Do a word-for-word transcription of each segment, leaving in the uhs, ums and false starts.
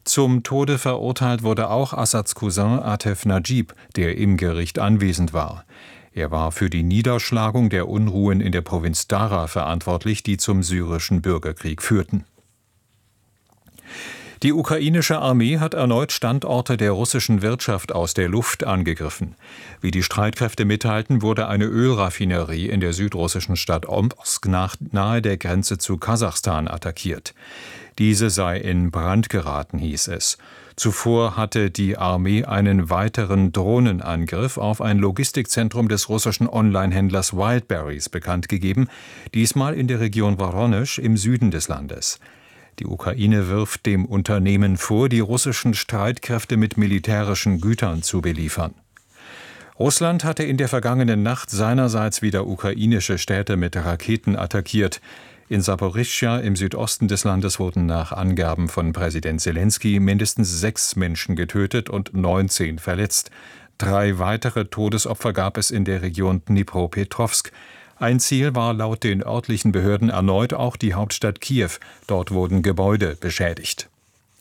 Zum Tode verurteilt wurde auch Assads Cousin Atef Najib, der im Gericht anwesend war. Er war für die Niederschlagung der Unruhen in der Provinz Daraa verantwortlich, die zum syrischen Bürgerkrieg führten. Die ukrainische Armee hat erneut Standorte der russischen Wirtschaft aus der Luft angegriffen. Wie die Streitkräfte mitteilten, wurde eine Ölraffinerie in der südrussischen Stadt Omsk nahe der Grenze zu Kasachstan attackiert. Diese sei in Brand geraten, hieß es. Zuvor hatte die Armee einen weiteren Drohnenangriff auf ein Logistikzentrum des russischen Onlinehändlers Wildberries bekannt gegeben, diesmal in der Region Woronesch im Süden des Landes. Die Ukraine wirft dem Unternehmen vor, die russischen Streitkräfte mit militärischen Gütern zu beliefern. Russland hatte in der vergangenen Nacht seinerseits wieder ukrainische Städte mit Raketen attackiert. In Saporischschja im Südosten des Landes wurden nach Angaben von Präsident Selenskyj mindestens sechs Menschen getötet und neunzehn verletzt. Drei weitere Todesopfer gab es in der Region Dnipropetrovsk. Ein Ziel war laut den örtlichen Behörden erneut auch die Hauptstadt Kiew. Dort wurden Gebäude beschädigt.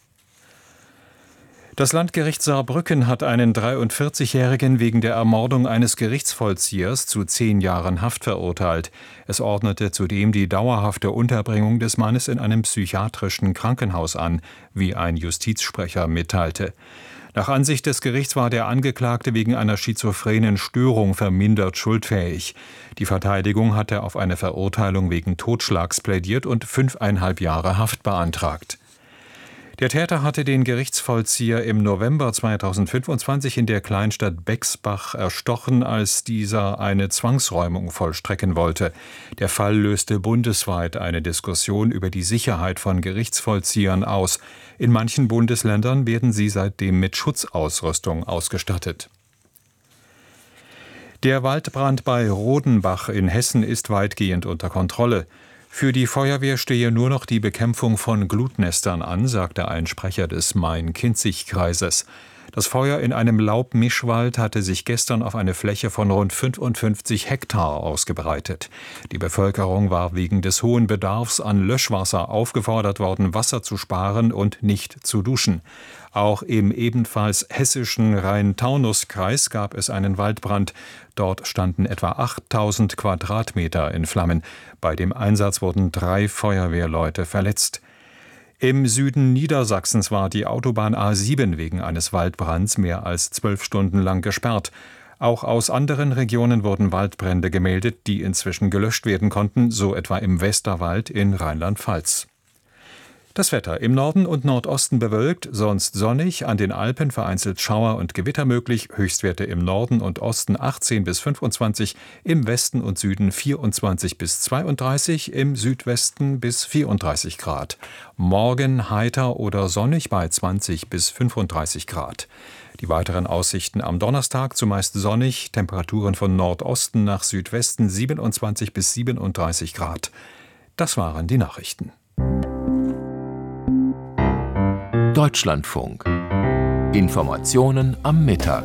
Das Landgericht Saarbrücken hat einen dreiundvierzigjährigen wegen der Ermordung eines Gerichtsvollziehers zu zehn Jahren Haft verurteilt. Es ordnete zudem die dauerhafte Unterbringung des Mannes in einem psychiatrischen Krankenhaus an, wie ein Justizsprecher mitteilte. Nach Ansicht des Gerichts war der Angeklagte wegen einer schizophrenen Störung vermindert schuldfähig. Die Verteidigung hatte auf eine Verurteilung wegen Totschlags plädiert und fünfeinhalb Jahre Haft beantragt. Der Täter hatte den Gerichtsvollzieher im November zweitausendfünfundzwanzig in der Kleinstadt Bexbach erstochen, als dieser eine Zwangsräumung vollstrecken wollte. Der Fall löste bundesweit eine Diskussion über die Sicherheit von Gerichtsvollziehern aus. In manchen Bundesländern werden sie seitdem mit Schutzausrüstung ausgestattet. Der Waldbrand bei Rodenbach in Hessen ist weitgehend unter Kontrolle. Für die Feuerwehr stehe nur noch die Bekämpfung von Glutnestern an, sagte ein Sprecher des Main-Kinzig-Kreises. Das Feuer in einem Laubmischwald hatte sich gestern auf eine Fläche von rund fünfundfünfzig Hektar ausgebreitet. Die Bevölkerung war wegen des hohen Bedarfs an Löschwasser aufgefordert worden, Wasser zu sparen und nicht zu duschen. Auch im ebenfalls hessischen Rhein-Taunus-Kreis gab es einen Waldbrand. Dort standen etwa achttausend Quadratmeter in Flammen. Bei dem Einsatz wurden drei Feuerwehrleute verletzt. Im Süden Niedersachsens war die Autobahn A sieben wegen eines Waldbrands mehr als zwölf Stunden lang gesperrt. Auch aus anderen Regionen wurden Waldbrände gemeldet, die inzwischen gelöscht werden konnten, so etwa im Westerwald in Rheinland-Pfalz. Das Wetter: im Norden und Nordosten bewölkt, sonst sonnig, an den Alpen vereinzelt Schauer und Gewitter möglich, Höchstwerte im Norden und Osten achtzehn bis fünfundzwanzig, im Westen und Süden vierundzwanzig bis zweiunddreißig, im Südwesten bis vierunddreißig Grad. Morgen heiter oder sonnig bei zwanzig bis fünfunddreißig Grad. Die weiteren Aussichten am Donnerstag: zumeist sonnig, Temperaturen von Nordosten nach Südwesten siebenundzwanzig bis siebenunddreißig Grad. Das waren die Nachrichten. Deutschlandfunk. Informationen am Mittag.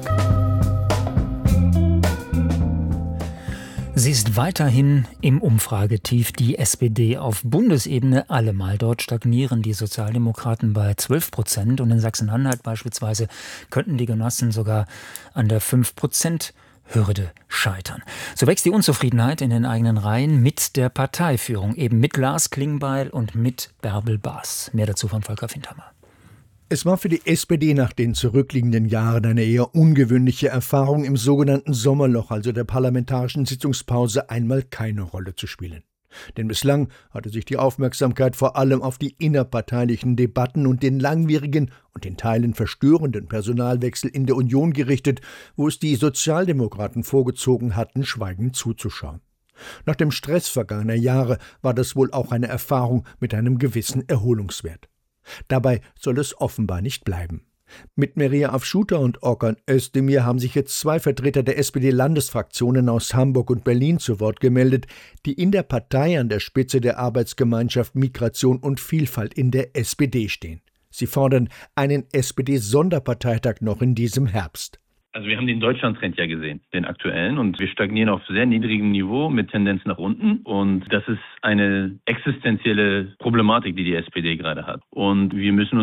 Sie ist weiterhin im Umfragetief, die S P D auf Bundesebene allemal. Dort stagnieren die Sozialdemokraten bei zwölf Prozent und in Sachsen-Anhalt beispielsweise könnten die Genossen sogar an der fünf Prozent Hürde scheitern. So wächst die Unzufriedenheit in den eigenen Reihen mit der Parteiführung, eben mit Lars Klingbeil und mit Bärbel Baas. Mehr dazu von Volker Findhammer. Es war für die S P D nach den zurückliegenden Jahren eine eher ungewöhnliche Erfahrung, im sogenannten Sommerloch, also der parlamentarischen Sitzungspause, einmal keine Rolle zu spielen. Denn bislang hatte sich die Aufmerksamkeit vor allem auf die innerparteilichen Debatten und den langwierigen und in Teilen verstörenden Personalwechsel in der Union gerichtet, wo es die Sozialdemokraten vorgezogen hatten, schweigend zuzuschauen. Nach dem Stress vergangener Jahre war das wohl auch eine Erfahrung mit einem gewissen Erholungswert. Dabei soll es offenbar nicht bleiben. Mit Meria Afshuta und Orkan Özdemir haben sich jetzt zwei Vertreter der S P D-Landesfraktionen aus Hamburg und Berlin zu Wort gemeldet, die in der Partei an der Spitze der Arbeitsgemeinschaft Migration und Vielfalt in der S P D stehen. Sie fordern einen S P D-Sonderparteitag noch in diesem Herbst. Also wir haben den Deutschlandtrend ja gesehen, den aktuellen, und wir stagnieren auf sehr niedrigem Niveau mit Tendenz nach unten, und das ist eine existenzielle Problematik, die die S P D gerade hat, und wir müssen